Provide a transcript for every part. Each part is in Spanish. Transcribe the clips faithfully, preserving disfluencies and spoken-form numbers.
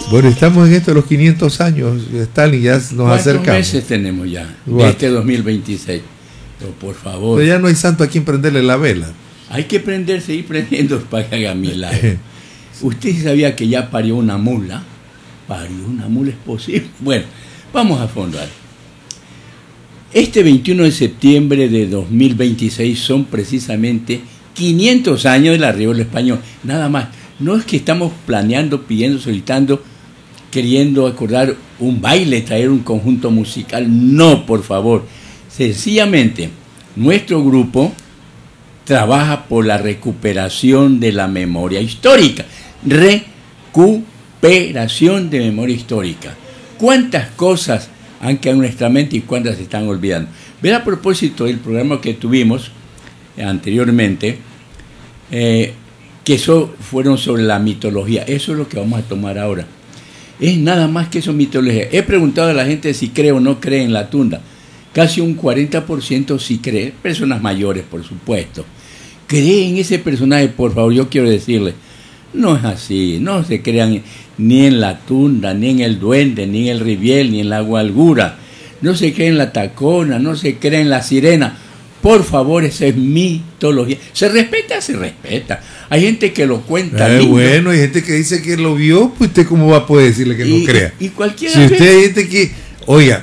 Bueno, estamos en esto de los quinientos años, Stalin, ya nos acercamos. ¿Cuántos meses tenemos ya de este dos mil veintiséis? Pero por favor. Pero ya no hay santo a quien prenderle la vela. Hay que prender, seguir prendiendo para que haga milagros. ¿Usted sabía que ya parió una mula? ¿Parió una mula? ¿Es posible? Bueno, vamos a fondar. Este veintiuno de septiembre de dos mil veintiséis son precisamente quinientos años de la Riola Española. Nada más. No es que estamos planeando, pidiendo, solicitando, queriendo acordar un baile, traer un conjunto musical. No, por favor. Sencillamente, nuestro grupo trabaja por la recuperación de la memoria histórica. Recuperación de memoria histórica. ¿Cuántas cosas han quedado en nuestra mente y cuántas se están olvidando? Ver a propósito del programa que tuvimos anteriormente, eh, que eso fueron sobre la mitología. Eso es lo que vamos a tomar ahora. Es nada más que eso, mitología. He preguntado a la gente si cree o no cree en la tunda. Casi un cuarenta por ciento sí cree, personas mayores, por supuesto. Cree en ese personaje, por favor, yo quiero decirle, no es así, no se crean ni en la tunda, ni en el duende, ni en el riviel, ni en la gualgura, no se cree en la tacona, no se cree en la sirena. Por favor, esa es mitología. ¿Se respeta? Se respeta. Hay gente que lo cuenta. Eh, bueno, hay gente que dice que lo vio, pues usted cómo va a poder decirle que y, no crea. Y cualquiera. Si usted hay gente que, oiga,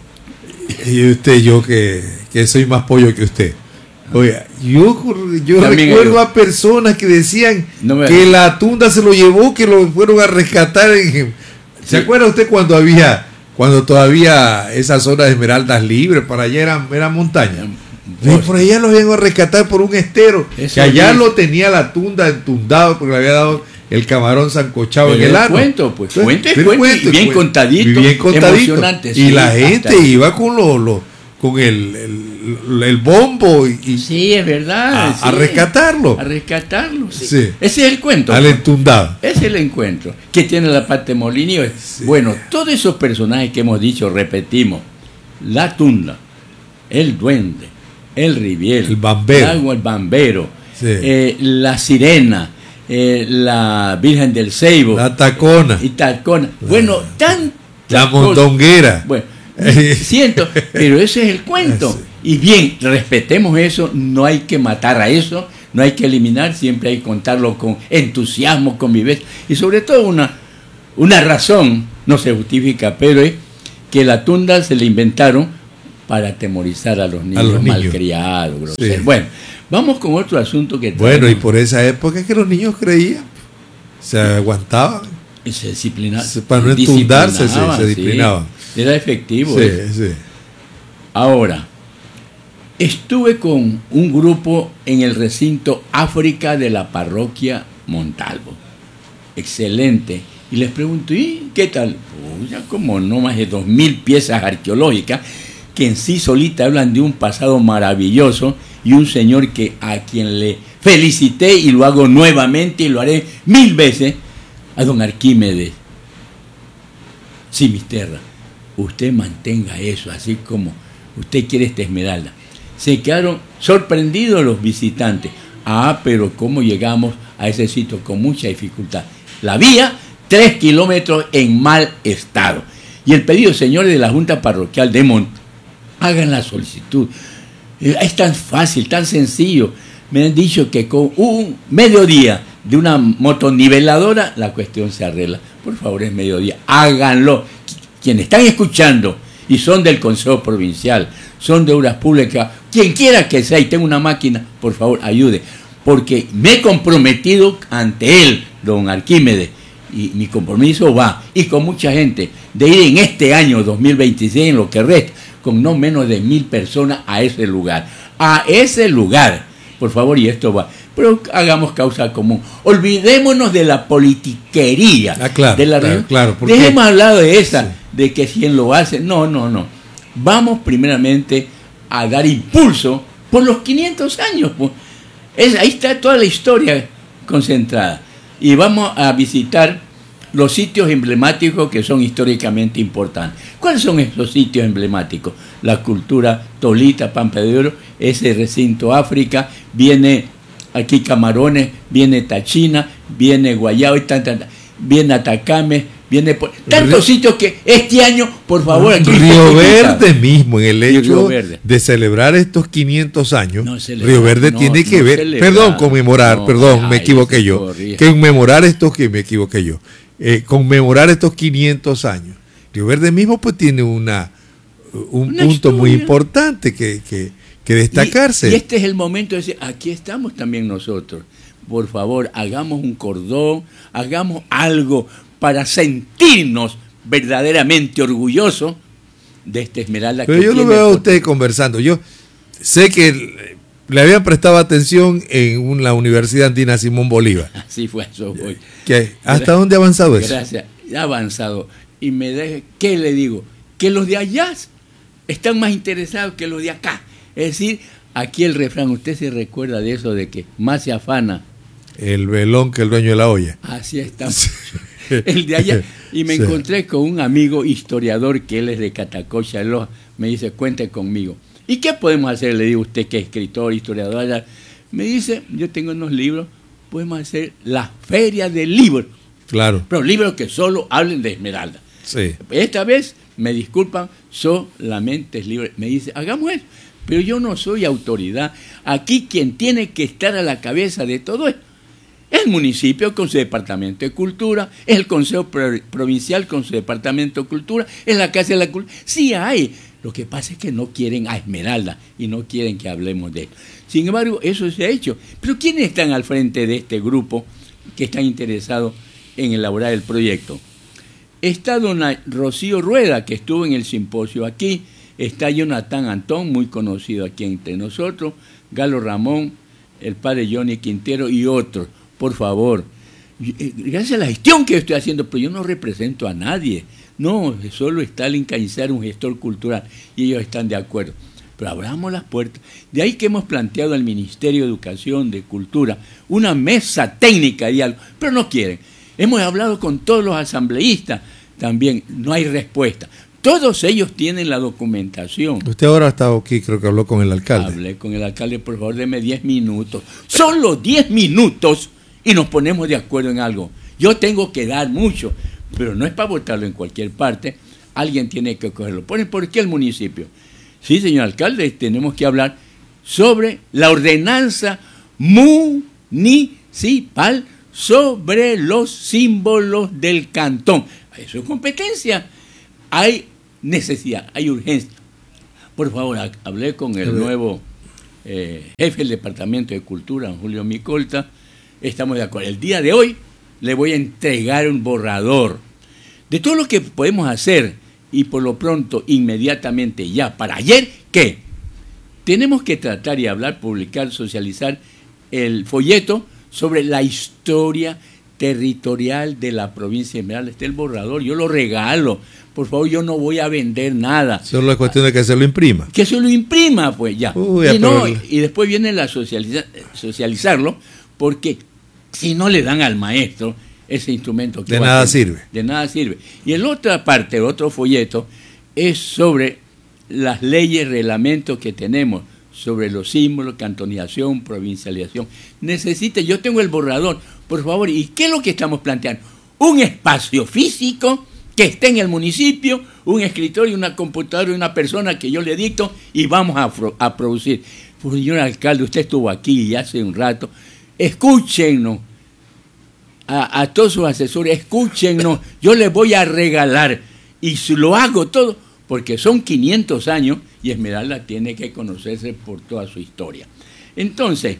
y usted, yo que, que soy más pollo que usted. Oiga, yo, yo recuerdo yo. a personas que decían no que la tunda se lo llevó, que lo fueron a rescatar. En, ¿Se sí. acuerda usted cuando había, cuando todavía esa zona de esmeraldas libres, para allá era, era montaña? Y por allá lo vengo a rescatar por un estero, eso que allá es. Lo tenía la tunda entundado porque le había dado el camarón sancochado en el ano. Cuento, pues, cuente, cuente, cuente, bien cuente, contadito, bien contadito. Emocionante. Y sí, la gente hasta iba con lo, lo con el, el, el bombo y, y sí, es verdad, a, sí. a rescatarlo. A rescatarlo, sí. sí. Ese es el cuento. Al entundado. Ese es el encuentro. Que tiene la parte molinillo. Sí. Bueno, todos esos personajes que hemos dicho, repetimos. La tunda, el duende, el riviel, el bambero, el, agua, el bambero sí. eh, la sirena, eh, la Virgen del Ceibo, la tacona, y tacona. La, bueno, tan la mondonguera. Bueno, siento, pero ese es el cuento. Sí. Y bien, respetemos eso, no hay que matar a eso, no hay que eliminar, siempre hay que contarlo con entusiasmo, con viveza, y sobre todo una, una razón, no se justifica, pero es que la tunda se le inventaron para atemorizar a los niños, a los niños. malcriados. Sí. Bueno, vamos con otro asunto que bueno, traemos. Y por esa época es que los niños creían, se aguantaban. Y se disciplinaban. Para no entundarse, se, se disciplinaban. Sí, era efectivo. Sí, ¿eh? sí. Ahora, estuve con un grupo en el recinto África de la parroquia Montalvo. Excelente. Y les pregunto, ¿y qué tal? Pues ya como no más de dos mil piezas arqueológicas que en sí solita hablan de un pasado maravilloso y un señor que a quien le felicité y lo hago nuevamente y lo haré mil veces, a don Arquímedes Simisterra. Usted mantenga eso, así como usted quiere esta esmeralda. Se quedaron sorprendidos los visitantes. Ah, pero ¿cómo llegamos a ese sitio? Con mucha dificultad. La vía, tres kilómetros en mal estado. Y el pedido, señores de la Junta Parroquial de Mont, hagan la solicitud. Es tan fácil, tan sencillo. Me han dicho que con un mediodía de una motoniveladora la cuestión se arregla. Por favor, es mediodía. Háganlo. Quienes están escuchando y son del Consejo Provincial, son de Obras Públicas, quien quiera que sea y tenga una máquina, por favor, ayude. Porque me he comprometido ante él, don Arquímedes, y mi compromiso va, y con mucha gente, de ir en este año dos mil veintiséis, en lo que resta, con no menos de mil personas a ese lugar. A ese lugar, por favor, y esto va. Pero hagamos causa común. Olvidémonos de la politiquería. Ah, claro, de la claro, claro. Dejemos hablar de esa, sí. de que quien lo hace. No, no, no. Vamos primeramente a dar impulso por los quinientos años. Pues. Es, ahí está toda la historia concentrada. Y vamos a visitar los sitios emblemáticos que son históricamente importantes. ¿Cuáles son esos sitios emblemáticos? La cultura tolita, Pampa de Oro, ese recinto África, viene aquí Camarones, viene Tachina, viene Guayao, y tan, tan, viene Atacame, Viene por tantos sitios que este año, por favor, aquí Río Verde mismo, en el hecho de celebrar estos quinientos años, no celebra, Río Verde no, tiene que no ver, celebra, perdón, conmemorar, no, perdón, ay, me equivoqué yo, corría. que conmemorar estos, que me equivoqué yo, eh, conmemorar estos quinientos años. Río Verde mismo pues tiene una un una punto historia. muy importante que, que, que destacarse. Y, y este es el momento de decir, aquí estamos también nosotros. Por favor, hagamos un cordón, hagamos algo para sentirnos verdaderamente orgullosos de esta Esmeralda. Pero que yo lo veo a usted conversando. Yo sé que le habían prestado atención en una Universidad Andina Simón Bolívar. Así fue, eso voy. ¿Qué? ¿Hasta dónde ha avanzado eso? Gracias, ha avanzado. Y me deje, ¿qué le digo? Que los de allá están más interesados que los de acá. Es decir, aquí el refrán, usted se recuerda de eso de que más se afana el velón que el dueño de la olla. Así estamos. El de allá. Y me sí. encontré con un amigo historiador que él es de Catacocha, Loja. Me dice, cuente conmigo. ¿Y qué podemos hacer? Le digo, usted que es escritor, historiador allá. Me dice, yo tengo unos libros, podemos hacer la feria del libro. Claro. Pero libros que solo hablen de Esmeralda. Sí. Esta vez, me disculpan, solamente es libre. Me dice, hagamos eso. Pero yo no soy autoridad. Aquí quien tiene que estar a la cabeza de todo esto es el municipio con su departamento de cultura, es el consejo provincial con su departamento de cultura, es la Casa de la Cultura. Sí hay. Lo que pasa es que no quieren a Esmeralda y no quieren que hablemos de esto. Sin embargo, eso se ha hecho. Pero ¿quiénes están al frente de este grupo que están interesados en elaborar el proyecto? Está dona Rocío Rueda, que estuvo en el simposio aquí. Está Jonathan Antón, muy conocido aquí entre nosotros. Galo Ramón, el padre Johnny Quintero y otros. Por favor, gracias a la gestión que yo estoy haciendo, pero yo no represento a nadie. No, solo Stalin Cañizar, un gestor cultural, y ellos están de acuerdo. Pero abramos las puertas. De ahí que hemos planteado al Ministerio de Educación, de Cultura, una mesa técnica de diálogo, pero no quieren. Hemos hablado con todos los asambleístas, también no hay respuesta. Todos ellos tienen la documentación. Usted ahora ha estado aquí, creo que habló con el alcalde. Hablé con el alcalde, por favor, deme diez minutos. Solo diez minutos y nos ponemos de acuerdo en algo. Yo tengo que dar mucho, pero no es para votarlo en cualquier parte. Alguien tiene que cogerlo. ¿Por qué el municipio? Sí, señor alcalde, tenemos que hablar sobre la ordenanza municipal sobre los símbolos del cantón. Eso es competencia. Hay necesidad, hay urgencia. Por favor, hablé con el nuevo eh, jefe del Departamento de Cultura, Julio Micolta. Estamos de acuerdo. El día de hoy le voy a entregar un borrador de todo lo que podemos hacer y por lo pronto, inmediatamente ya, para ayer, ¿qué? Tenemos que tratar y hablar, publicar, socializar el folleto sobre la historia territorial de la provincia de Esmeralda. Está el borrador, yo lo regalo. Por favor, yo no voy a vender nada. Solo es cuestión de que se lo imprima. Que se lo imprima, pues ya. Uy, y, no, y después viene la socializa, socializarlo, porque si no le dan al maestro ese instrumento que de nada sirve. De nada sirve. Y en la otra parte, el otro folleto, es sobre las leyes, reglamentos que tenemos sobre los símbolos, cantonización, provincialización. Necesita, yo tengo el borrador, por favor, ¿y qué es lo que estamos planteando? Un espacio físico que esté en el municipio, un escritorio, una computadora y una persona que yo le dicto y vamos a, a producir. Pues, señor alcalde, usted estuvo aquí hace un rato, escúchenos a, a todos sus asesores, escúchenos, yo les voy a regalar y lo hago todo porque son quinientos años y Esmeralda tiene que conocerse por toda su historia. Entonces,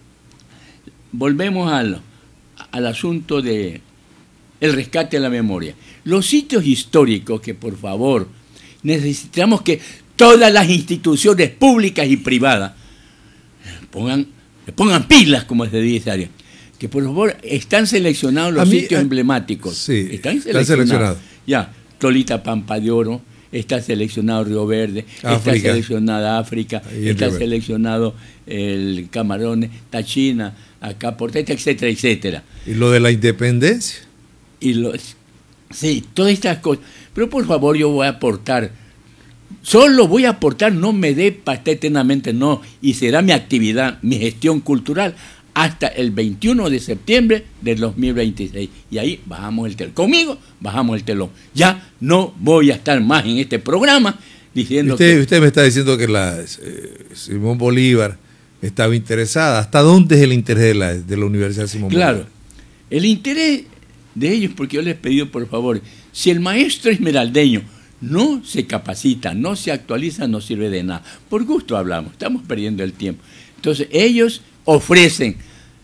volvemos al, al asunto de el rescate de la memoria. Los sitios históricos que, por favor, necesitamos que todas las instituciones públicas y privadas pongan, pongan pilas, como se dice, que por favor están seleccionados los mí, sitios a, emblemáticos. Sí, están seleccionados. Están seleccionados. Ya, Tolita Pampa de Oro, está seleccionado Río Verde, África. Está seleccionada África, está seleccionado el Camarones, Tachina, acá Portete, etcétera, etcétera. ¿Y lo de la independencia? Y lo, sí, todas estas cosas. Pero por favor, yo voy a aportar. Solo voy a aportar, no me dé patéticamente, no. Y será mi actividad, mi gestión cultural, hasta el veintiuno de septiembre del dos mil veintiséis. Y ahí bajamos el telón. Conmigo bajamos el telón. Ya no voy a estar más en este programa diciendo usted, que... Usted me está diciendo que la eh, Simón Bolívar estaba interesada. ¿Hasta dónde es el interés de la, de la Universidad Simón claro, Bolívar? Claro, el interés de ellos, porque yo les he pedido por favor, si el maestro esmeraldeño no se capacita, no se actualiza, no sirve de nada. Por gusto hablamos, estamos perdiendo el tiempo. Entonces ellos ofrecen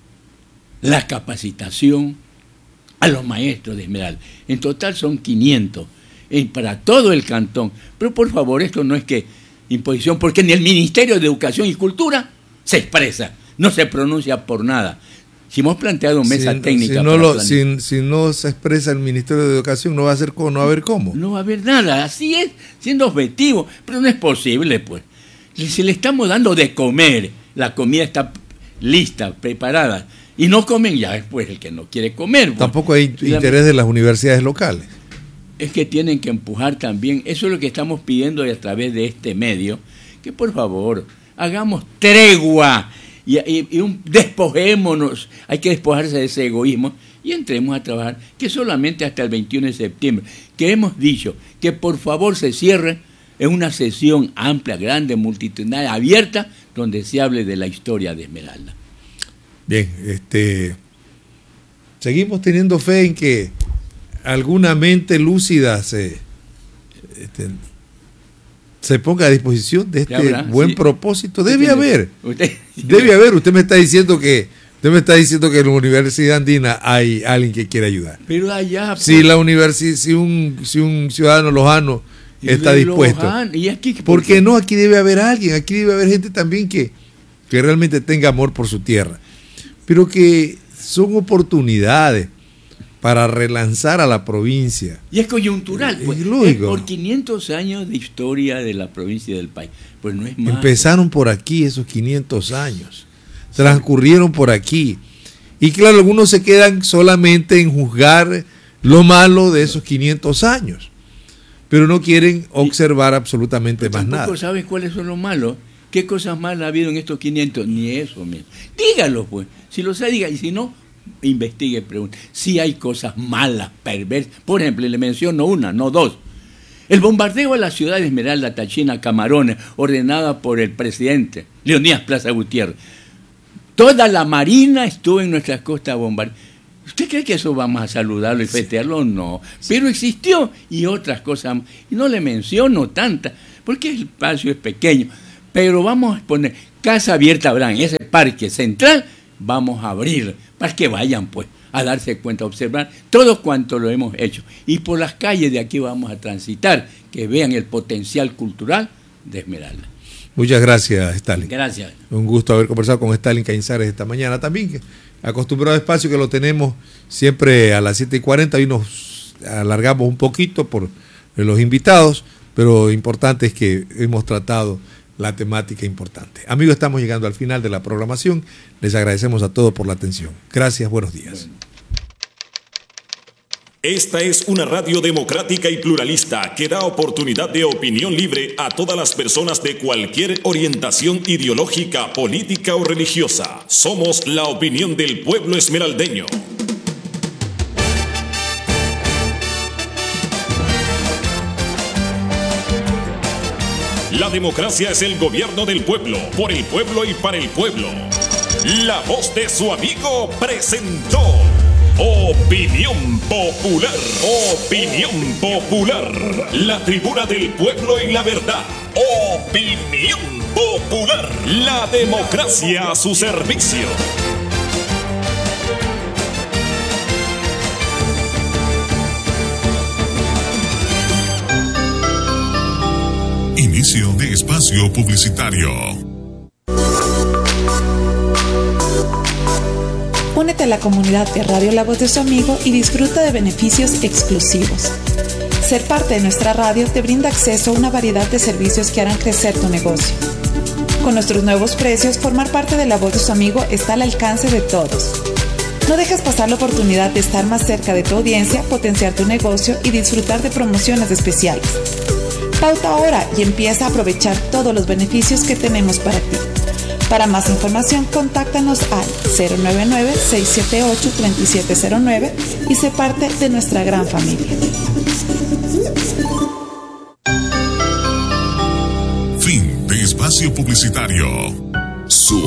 la capacitación a los maestros de Esmeralda. En total son quinientos eh, para todo el cantón. Pero por favor, esto no es que imposición, porque ni el Ministerio de Educación y Cultura se expresa, no se pronuncia por nada. Si hemos planteado mesa si, técnica... Si no, lo, si, si no se expresa el Ministerio de Educación, no va a ser cómo, no va a haber cómo. No va a haber nada, así es, siendo objetivo, pero no es posible, pues. Si le estamos dando de comer, la comida está lista, preparada, y no comen, ya después el que no quiere comer. Pues. Tampoco hay la, interés de las universidades locales. Es que tienen que empujar también, eso es lo que estamos pidiendo a través de este medio, que por favor, hagamos tregua, Y, y, y un, despojémonos, hay que despojarse de ese egoísmo y entremos a trabajar, que solamente hasta el veintiuno de septiembre, que hemos dicho que por favor se cierre en una sesión amplia, grande, multitudinaria, abierta, donde se hable de la historia de Esmeralda. Bien, este, seguimos teniendo fe en que alguna mente lúcida se... Este, se ponga a disposición de este habrá, buen sí. propósito. Debe haber. Usted, debe haber. Usted me está diciendo que usted me está diciendo que en la Universidad Andina hay alguien que quiere ayudar. Pero allá si pues, la universidad, si un si un ciudadano lojano está dispuesto. Lojano, ¿y aquí, por, ¿Por qué no? Aquí debe haber alguien. Aquí debe haber gente también que que realmente tenga amor por su tierra. Pero que son oportunidades para relanzar a la provincia. Y es coyuntural, pues. Es lógico. Es por quinientos años de historia de la provincia y del país. Pues no es más. Empezaron por aquí esos quinientos años. Transcurrieron por aquí. Y claro, algunos se quedan solamente en juzgar lo malo de esos quinientos años. Pero no quieren observar y, absolutamente más nada. ¿Tampoco sabes cuáles son los malos? ¿Qué cosas malas ha habido en estos quinientos? Ni eso mismo. Dígalo, pues. Si lo sabe, diga. Y si no, investigue, pregunte. Si hay cosas malas, perversas. Por ejemplo, le menciono una, no dos. El bombardeo a la ciudad de Esmeralda, Táchira, Camarones, ordenada por el presidente Leonidas Plaza Gutiérrez. Toda la marina estuvo en nuestras costas bombardeando. ¿Usted cree que eso vamos a saludarlo y festearlo? No. Pero existió y otras cosas. Y no le menciono tantas, porque el espacio es pequeño. Pero vamos a poner casa abierta, habrá en ese parque central, vamos a abrir para que vayan pues a darse cuenta, a observar todo cuanto lo hemos hecho. Y por las calles de aquí vamos a transitar, que vean el potencial cultural de Esmeralda. Muchas gracias, Stalin. Gracias. Un gusto haber conversado con Stalin Cañizares esta mañana también, que acostumbrado a espacio que lo tenemos siempre a las siete y cuarenta, y nos alargamos un poquito por los invitados, pero importante es que hemos tratado la temática importante. Amigos, estamos llegando al final de la programación. Les agradecemos a todos por la atención. Gracias, buenos días. Esta es una radio democrática y pluralista que da oportunidad de opinión libre a todas las personas de cualquier orientación ideológica, política o religiosa. Somos la opinión del pueblo esmeraldeño. La democracia es el gobierno del pueblo, por el pueblo y para el pueblo. La voz de su amigo presentó Opinión Popular. Opinión Popular. La tribuna del pueblo y la verdad. Opinión Popular. La democracia a su servicio. Inicio de espacio publicitario. Únete a la comunidad de Radio La Voz de su Amigo y disfruta de beneficios exclusivos. Ser parte de nuestra radio te brinda acceso a una variedad de servicios que harán crecer tu negocio. Con nuestros nuevos precios, formar parte de La Voz de su Amigo está al alcance de todos. No dejes pasar la oportunidad de estar más cerca de tu audiencia, potenciar tu negocio y disfrutar de promociones especiales. Pauta ahora y empieza a aprovechar todos los beneficios que tenemos para ti. Para más información, contáctanos al cero nueve nueve, seis siete ocho, tres siete cero nueve y sé parte de nuestra gran familia. Fin de espacio publicitario. Su